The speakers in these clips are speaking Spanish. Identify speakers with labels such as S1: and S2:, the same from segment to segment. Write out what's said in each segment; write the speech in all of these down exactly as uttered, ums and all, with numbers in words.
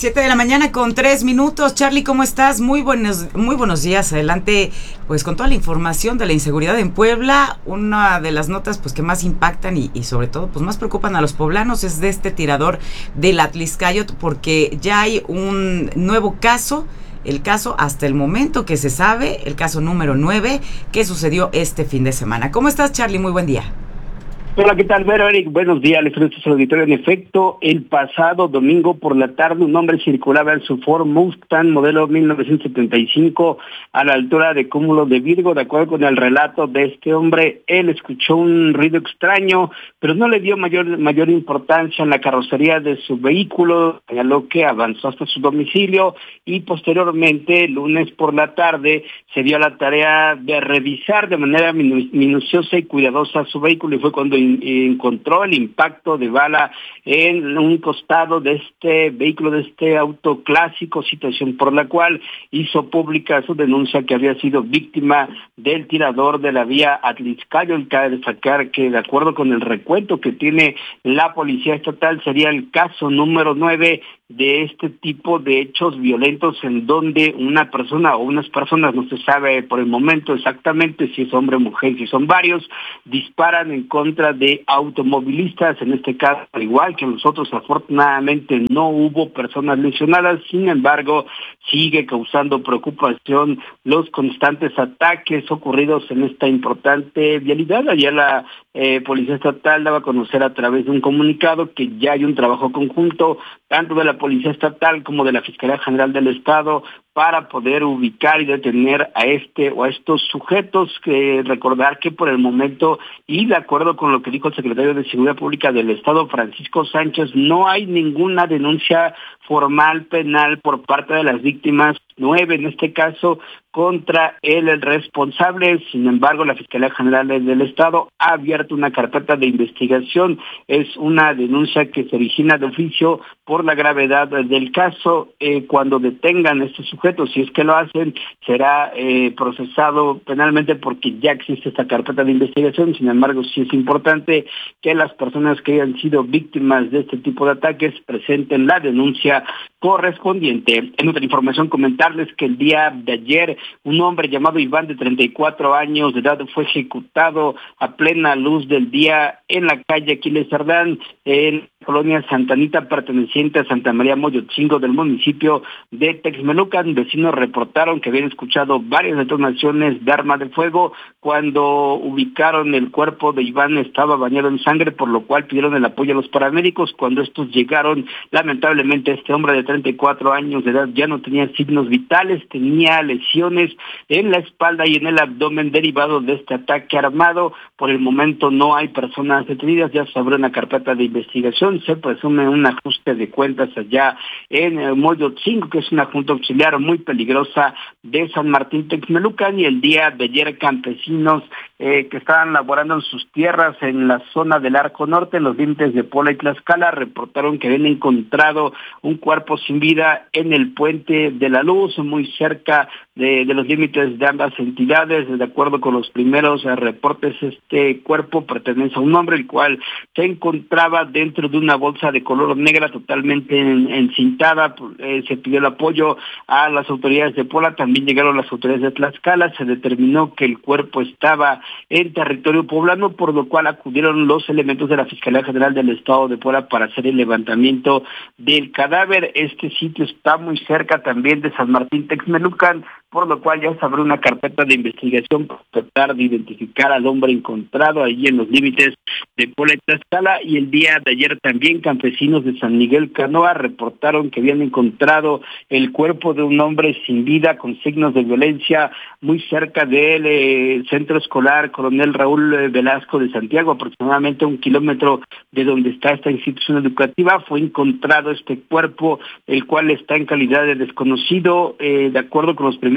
S1: Siete de la mañana con tres minutos. Charlie, ¿cómo estás? Muy buenos, muy buenos días. Adelante, pues con toda la información de la inseguridad en Puebla. Una de las notas pues que más impactan y, y sobre todo pues más preocupan a los poblanos es de este tirador del Atlixcáyotl, porque ya hay un nuevo caso. El caso hasta el momento que se sabe, el caso número nueve, que sucedió este fin de semana. ¿Cómo estás, Charlie? Muy buen día.
S2: Hola, ¿qué tal, Vero, Eric? Buenos días, les saludo a su auditorio. En efecto, el pasado domingo por la tarde, un hombre circulaba en su Ford Mustang modelo mil novecientos setenta y cinco a la altura de Cúmulo de Virgo. De acuerdo con el relato de este hombre, él escuchó un ruido extraño, pero no le dio mayor mayor importancia en la carrocería de su vehículo. Señaló que avanzó hasta su domicilio y posteriormente, lunes por la tarde, se dio a la tarea de revisar de manera minu- minuciosa y cuidadosa su vehículo, y fue cuando encontró el impacto de bala en un costado de este vehículo, de este auto clásico, situación por la cual hizo pública su denuncia que había sido víctima del tirador de la vía Atlixcáyotl. Cabe destacar que, de acuerdo con el recuento que tiene la Policía Estatal, sería el caso número nueve de este tipo de hechos violentos en donde una persona o unas personas, no se sabe por el momento exactamente si es hombre o mujer, si son varios, disparan en contra de automovilistas. En este caso, al igual que nosotros, afortunadamente no hubo personas lesionadas. Sin embargo, sigue causando preocupación los constantes ataques ocurridos en esta importante vialidad. Ayer la eh, Policía Estatal daba a conocer a través de un comunicado que ya hay un trabajo conjunto tanto de la Policía Estatal como de la Fiscalía General del Estado para poder ubicar y detener a este o a estos sujetos. Que recordar que por el momento, y de acuerdo con lo que dijo el secretario de Seguridad Pública del Estado, Francisco Sánchez, no hay ninguna denuncia formal penal por parte de las víctimas, nueve en este caso, contra él, el responsable. Sin embargo, la Fiscalía General del Estado ha abierto una carpeta de investigación. Es una denuncia que se origina de oficio por la gravedad del caso. Eh, cuando detengan a estos sujetos, si es que lo hacen, será eh, procesado penalmente porque ya existe esta carpeta de investigación. Sin embargo, sí es importante que las personas que hayan sido víctimas de este tipo de ataques presenten la denuncia correspondiente. En otra información, comentarles que el día de ayer un hombre llamado Iván, de treinta y cuatro años de edad, fue ejecutado a plena luz del día en la calle Aquiles Cerdán, en la colonia Santa Anita, perteneciente a Santa María Moyotzingo del municipio de Texmelucan. Vecinos reportaron que habían escuchado varias detonaciones de arma de fuego. Cuando ubicaron el cuerpo de Iván, estaba bañado en sangre, por lo cual pidieron el apoyo a los paramédicos. Cuando estos llegaron, lamentablemente este hombre de treinta y cuatro años de edad ya no tenía signos vitales, tenía lesiones en la espalda y en el abdomen derivado de este ataque armado. Por el momento no hay personas detenidas, ya se abrió una carpeta de investigación. Se presume un ajuste de cuentas allá en el Moyotzingo, que es una junta auxiliar muy peligrosa de San Martín Texmelucan. Y el día de ayer, campesinos eh, que estaban laborando en sus tierras en la zona del Arco Norte, en los límites de Puebla y Tlaxcala, reportaron que habían encontrado un cuerpo sin vida en el Puente de la Luz, muy cerca de, de los límites de ambas entidades. De acuerdo con los primeros eh, reportes, este cuerpo pertenece a un hombre, el cual se encontraba dentro de una bolsa de color negra totalmente en, encintada. Eh, se pidió el apoyo a las autoridades de Puebla, también llegaron las autoridades de Tlaxcala. Se determinó que el cuerpo estaba en territorio poblano, por lo cual acudieron los elementos de la Fiscalía General del Estado de Puebla para hacer el levantamiento del cadáver. Este sitio está muy cerca también de San Martín Texmelucan, por lo cual ya se abrió una carpeta de investigación para tratar de identificar al hombre encontrado ahí en los límites de Puebla y Tlaxcala. Y el día de ayer también campesinos de San Miguel Canoa reportaron que habían encontrado el cuerpo de un hombre sin vida con signos de violencia muy cerca del eh, centro escolar Coronel Raúl Velasco de Santiago, aproximadamente un kilómetro de donde está esta institución educativa. Fue encontrado este cuerpo, el cual está en calidad de desconocido. Eh, de acuerdo con los primeros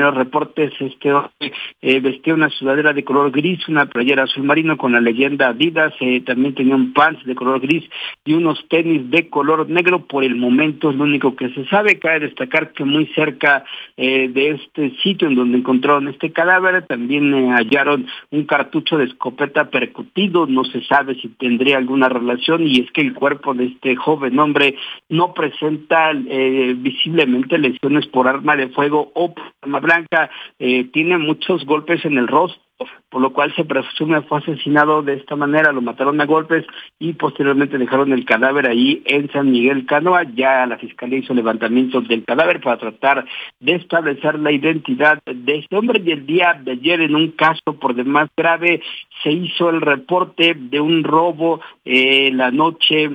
S2: primeros reportes, este hombre eh, vestía una sudadera de color gris, una playera azul marino con la leyenda Adidas, eh, también tenía un pants de color gris y unos tenis de color negro. Por el momento es lo único que se sabe. Cabe destacar que muy cerca eh, de este sitio en donde encontraron este cadáver también eh, hallaron un cartucho de escopeta percutido. No se sabe si tendría alguna relación, y es que el cuerpo de este joven hombre no presenta eh, visiblemente lesiones por arma de fuego o por arma blanca. Eh, tiene muchos golpes en el rostro, por lo cual se presume fue asesinado de esta manera. Lo mataron a golpes y posteriormente dejaron el cadáver ahí en San Miguel Canoa. Ya la fiscalía hizo levantamientos del cadáver para tratar de establecer la identidad de este hombre. Y el día de ayer, en un caso por demás grave, se hizo el reporte de un robo eh, la noche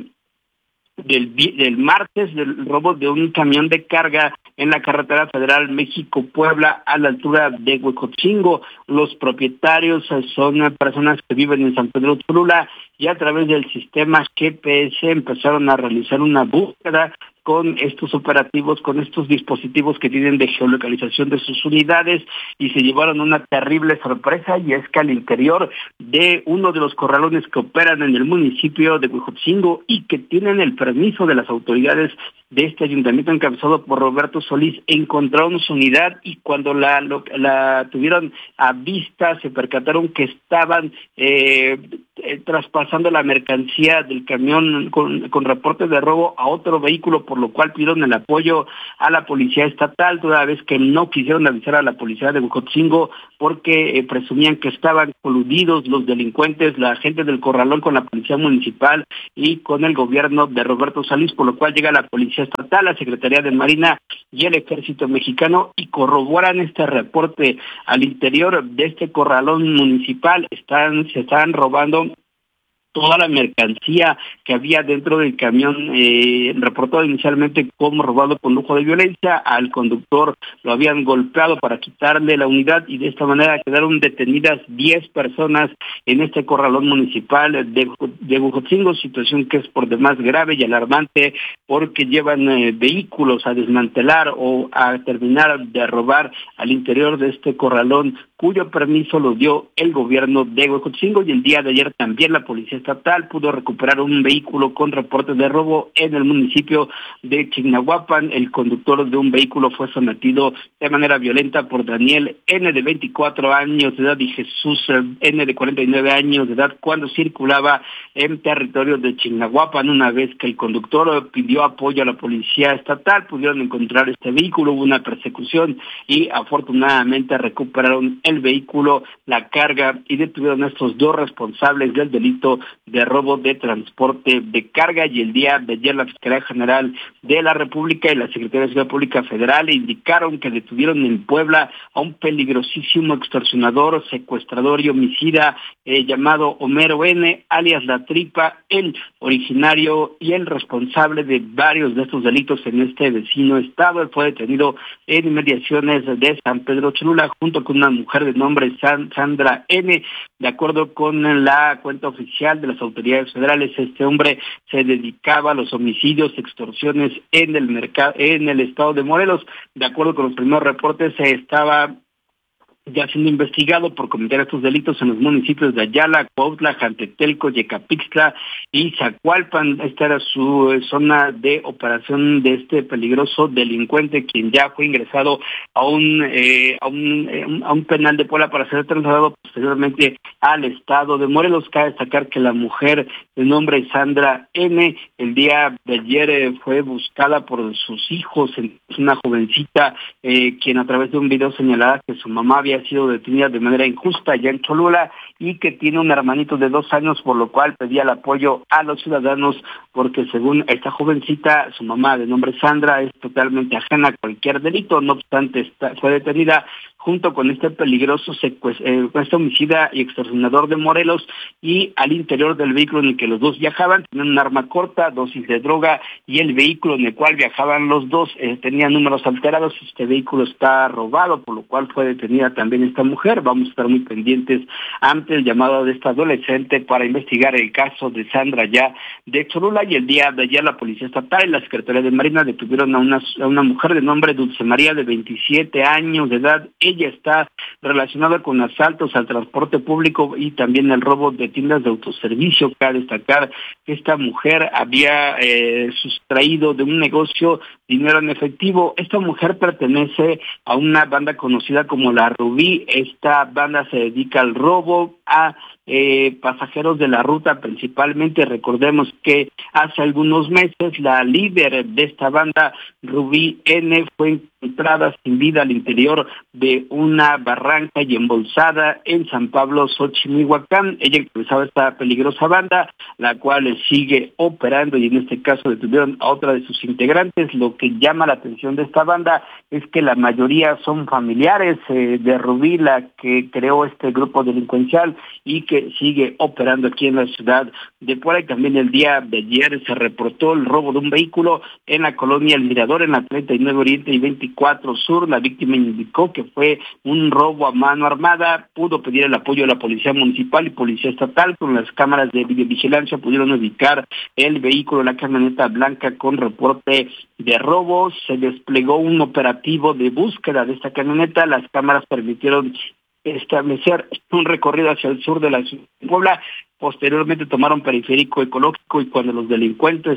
S2: del, del martes, del robo de un camión de carga en la carretera federal México-Puebla a la altura de Huejotzingo. Los propietarios son personas que viven en San Pedro Cholula y a través del sistema G P S empezaron a realizar una búsqueda con estos operativos, con estos dispositivos que tienen de geolocalización de sus unidades, y se llevaron una terrible sorpresa, y es que al interior de uno de los corralones que operan en el municipio de Huejotzingo y que tienen el permiso de las autoridades de este ayuntamiento encabezado por Roberto Solís, encontraron su unidad, y cuando la, lo, la tuvieron a vista se percataron que estaban eh, eh, traspasando la mercancía del camión con, con reportes de robo a otro vehículo, por lo cual pidieron el apoyo a la policía estatal, toda vez que no quisieron avisar a la policía de Huejotzingo porque eh, presumían que estaban coludidos los delincuentes, la gente del corralón, con la policía municipal y con el gobierno de Roberto Solís, por lo cual llega la policía estatal, la Secretaría de Marina y el Ejército Mexicano y corroboran este reporte. Al interior de este corralón municipal están se están robando toda la mercancía que había dentro del camión, eh, reportado inicialmente como robado con lujo de violencia. Al conductor lo habían golpeado para quitarle la unidad, y de esta manera quedaron detenidas diez personas en este corralón municipal de, de Huejotzingo, situación que es por demás grave y alarmante porque llevan eh, vehículos a desmantelar o a terminar de robar al interior de este corralón, cuyo permiso lo dio el gobierno de Huejotzingo. Y el día de ayer también la policía estatal pudo recuperar un vehículo con reportes de robo en el municipio de Chignahuapan. El conductor de un vehículo fue sometido de manera violenta por Daniel N, de veinticuatro años de edad, y Jesús N, de cuarenta y nueve años de edad, cuando circulaba en territorio de Chignahuapan. Una vez que el conductor pidió apoyo a la policía estatal, pudieron encontrar este vehículo, hubo una persecución y afortunadamente recuperaron el vehículo, la carga, y detuvieron a estos dos responsables del delito de robo de transporte de carga. Y el día de ayer la Fiscalía General de la República y la Secretaría de Seguridad Pública Federal indicaron que detuvieron en Puebla a un peligrosísimo extorsionador, secuestrador y homicida eh, llamado Homero N, alias La Tripa, el originario y el responsable de varios de estos delitos en este vecino estado. Él fue detenido en inmediaciones de San Pedro Cholula junto con una mujer de nombre San, Sandra N. De acuerdo con la cuenta oficial de las autoridades federales, este hombre se dedicaba a los homicidios, extorsiones en el mercado, en el estado de Morelos. De acuerdo con los primeros reportes, se estaba ya siendo investigado por cometer estos delitos en los municipios de Ayala, Cuautla, Jantetelco, Yecapixtla y Zacualpan. Esta era su eh, zona de operación de este peligroso delincuente, quien ya fue ingresado a un eh, a un eh, a un penal de Puebla para ser trasladado posteriormente al estado de Morelos. Cabe destacar que la mujer de nombre Sandra N, el día de ayer eh, fue buscada por sus hijos. Es una jovencita eh, quien a través de un video señalaba que su mamá había sido detenida de manera injusta ya en Cholula y que tiene un hermanito de dos años, por lo cual pedía el apoyo a los ciudadanos porque según esta jovencita, su mamá de nombre Sandra es totalmente ajena a cualquier delito. No obstante, está, fue detenida junto con este peligroso secuestro, eh, este homicida y extorsionador de Morelos, y al interior del vehículo en el que los dos viajaban tenían un arma corta, dosis de droga, y el vehículo en el cual viajaban los dos eh, tenía números alterados. Este vehículo está robado, por lo cual fue detenida también esta mujer. Vamos a estar muy pendientes ante el llamado de esta adolescente para investigar el caso de Sandra Ya de Cholula. Y el día de ayer la Policía Estatal y la Secretaría de Marina detuvieron a una, a una mujer de nombre Dulce María, de veintisiete años de edad. Ella está relacionada con asaltos al transporte público y también el robo de tiendas de autoservicio. Cabe destacar que esta mujer había eh, sustraído de un negocio dinero en efectivo. Esta mujer pertenece a una banda conocida como la Rubí. Esta banda se dedica al robo a eh, pasajeros de la ruta principalmente. Recordemos que hace algunos meses la líder de esta banda, Rubí N, fue encontrada sin vida al interior de una barranca y embolsada en San Pablo, Xochimilhuacán. Ella encabezaba esta peligrosa banda, la cual sigue operando, y en este caso detuvieron a otra de sus integrantes. Lo que llama la atención de esta banda es que la mayoría son familiares eh, de Rubí, la que creó este grupo delincuencial y que sigue operando aquí en la ciudad de Puebla. Y también el día de ayer se reportó el robo de un vehículo en la colonia El Mirador, en la treinta y nueve Oriente y veinticuatro Sur. La víctima indicó que fue un robo a mano armada. Pudo pedir el apoyo de la Policía Municipal y Policía Estatal. Con las cámaras de videovigilancia pudieron ubicar el vehículo, la camioneta blanca con reporte de robo. Se desplegó un operativo de búsqueda de esta camioneta. Las cámaras permitieron establecer un recorrido hacia el sur de la ciudad de Puebla. Posteriormente tomaron periférico ecológico, y cuando los delincuentes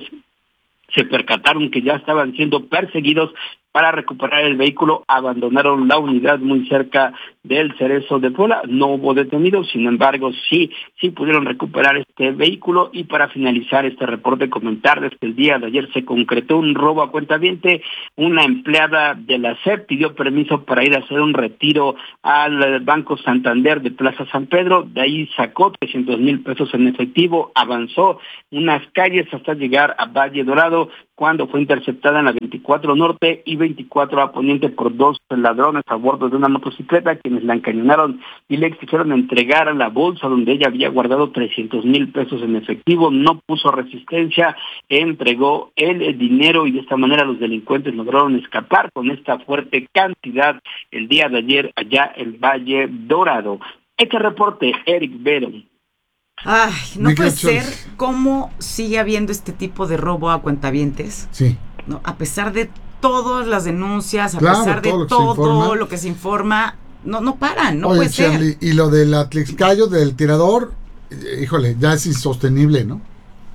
S2: se percataron que ya estaban siendo perseguidos para recuperar el vehículo, abandonaron la unidad muy cerca del Cerezo de Puebla. No hubo detenidos, sin embargo, sí, sí pudieron recuperar este vehículo. Y para finalizar este reporte, comentarles que el día de ayer se concretó un robo a cuentaviente. Una empleada de la S E P pidió permiso para ir a hacer un retiro al Banco Santander de Plaza San Pedro. De ahí sacó trescientos mil pesos en efectivo, avanzó unas calles hasta llegar a Valle Dorado, cuando fue interceptada en la veinticuatro Norte y veinticuatro A Poniente por dos ladrones a bordo de una motocicleta, quienes la encañonaron y le exigieron entregar la bolsa donde ella había guardado trescientos mil pesos en efectivo. No puso resistencia, entregó el dinero, y de esta manera los delincuentes lograron escapar con esta fuerte cantidad el día de ayer allá en Valle Dorado. Este reporte, Eric Vero.
S1: Ay, no puede ser cómo sigue habiendo este tipo de robo a cuentavientes.
S3: Sí.
S1: ¿No? A pesar de todas las denuncias, a
S3: claro,
S1: pesar de
S3: todo,
S1: todo
S3: lo, que
S1: todo lo que se informa, no no paran, no
S3: Oye,
S1: puede
S3: Charlie,
S1: ser.
S3: Y lo del Atlixcayo, del tirador, híjole, ya es insostenible, ¿no?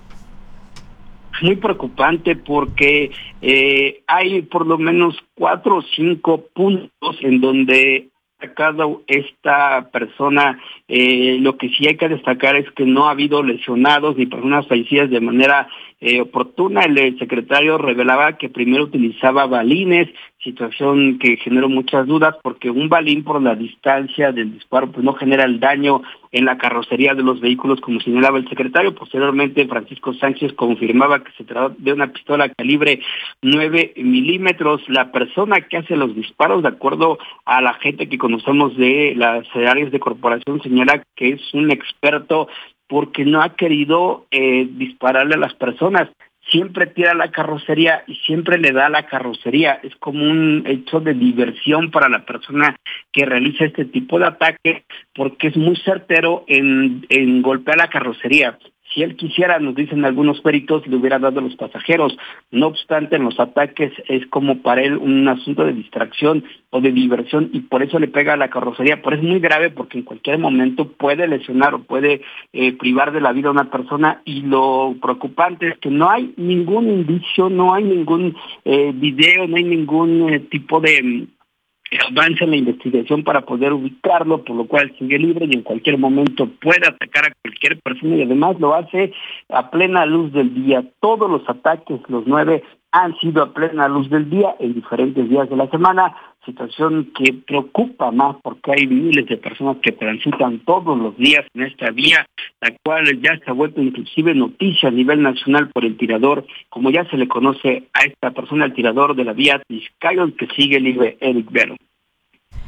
S2: Muy preocupante, porque eh, hay por lo menos cuatro o cinco puntos en donde cada esta persona, eh, lo que sí hay que destacar es que no ha habido lesionados ni personas fallecidas de manera eh, oportuna. El, el secretario revelaba que primero utilizaba balines, situación que generó muchas dudas, porque un balín, por la distancia del disparo, pues no genera el daño en la carrocería de los vehículos, como señalaba el secretario. Posteriormente, Francisco Sánchez confirmaba que se trata de una pistola calibre nueve milímetros. La persona que hace los disparos, de acuerdo a la gente que conocemos de las áreas de corporación, señala que es un experto porque no ha querido eh, dispararle a las personas. Siempre tira la carrocería y siempre le da a la carrocería. Es como un hecho de diversión para la persona que realiza este tipo de ataque, porque es muy certero en, en golpear la carrocería. Si él quisiera, nos dicen algunos peritos, le hubiera dado a los pasajeros. No obstante, en los ataques es como para él un asunto de distracción o de diversión, y por eso le pega a la carrocería. Pero es muy grave, porque en cualquier momento puede lesionar o puede eh, privar de la vida a una persona. Y lo preocupante es que no hay ningún indicio, no hay ningún eh, video, no hay ningún eh, tipo de avance en la investigación para poder ubicarlo, por lo cual sigue libre y en cualquier momento puede atacar a cualquier persona, y además lo hace a plena luz del día. Todos los ataques, los nueve, han sido a plena luz del día en diferentes días de la semana, situación que preocupa más porque hay miles de personas que transitan todos los días en esta vía, la cual ya se ha vuelto inclusive noticia a nivel nacional por el tirador, como ya se le conoce a esta persona, el tirador de la vía Atlixcayo, que sigue libre, Eric Vero.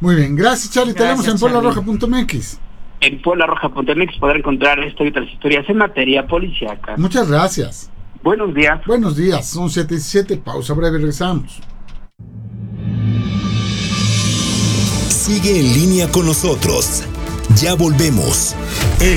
S3: Muy bien, gracias Charlie,
S1: Gracias,
S3: tenemos en puebla roja punto m x.
S2: En puebla roja punto m x podrá encontrar esta y otras historias en materia policíaca.
S3: Muchas gracias.
S2: Buenos días.
S3: Buenos días, son siete y siete, pausa breve, regresamos.
S4: Sigue en línea con nosotros. Ya volvemos.